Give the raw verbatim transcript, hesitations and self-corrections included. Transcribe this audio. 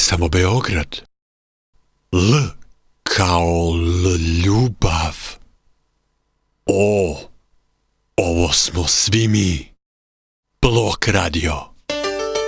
samo Beograd. L kao L ljubav. O, ovo smo svi mi. Blok radio.